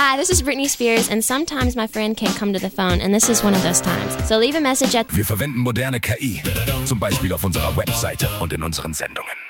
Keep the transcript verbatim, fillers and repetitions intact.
Hi, this is Britney Spears, and sometimes my friend can't come to the phone, and this is one of those times. So leave a message at... Wir verwenden moderne K I, zum Beispiel auf unserer Webseite und in unseren Sendungen.